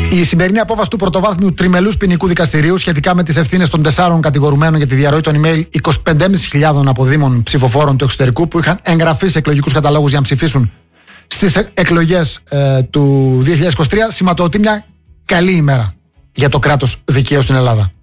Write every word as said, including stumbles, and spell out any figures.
Η σημερινή απόφαση του πρωτοβάθμιου τριμελούς ποινικού δικαστηρίου σχετικά με τις ευθύνες των τεσσάρων κατηγορουμένων για τη διαρροή των email είκοσι πέντε χιλιάδες πεντακόσιων αποδήμων ψηφοφόρων του εξωτερικού που είχαν εγγραφεί σε εκλογικούς καταλόγους για να ψηφίσουν στις εκλογές ε, του δύο χιλιάδες είκοσι τρία σηματοδοτεί μια καλή ημέρα για το κράτος δικαίου στην Ελλάδα.